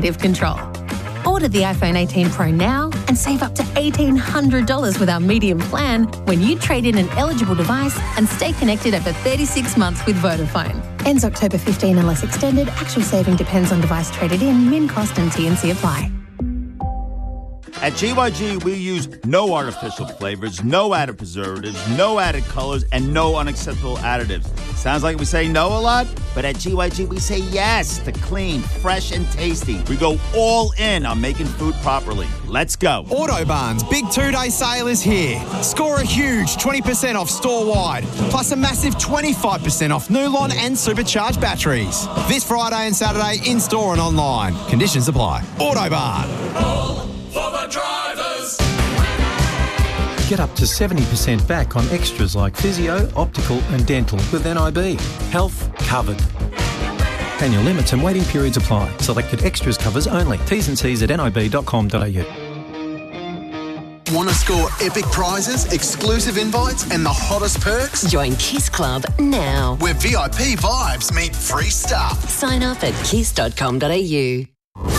control. Order the iPhone 18 Pro now and save up to $1,800 with our medium plan when you trade in an eligible device and stay connected over 36 months with Vodafone. Ends October 15 unless extended. Actual saving depends on device traded in. Min cost and T&C apply. At GYG, we use no artificial flavors, no added preservatives, no added colors, and no unacceptable additives. Sounds like we say no a lot, but at GYG, we say yes to clean, fresh, and tasty. We go all in on making food properly. Let's go. Autobarn's big 2-day sale is here. Score a huge 20% off store-wide, plus a massive 25% off Nulon and supercharged batteries. This Friday and Saturday in-store and online. Conditions apply. Autobarn. For the drivers. Get up to 70% back on extras like physio, optical and dental with NIB. Health covered. Annual limits and waiting periods apply. Selected extras covers only. T's and C's at nib.com.au. Want to score epic prizes, exclusive invites and the hottest perks? Join Kiss Club now. Where VIP vibes meet free stuff. Sign up at kiss.com.au.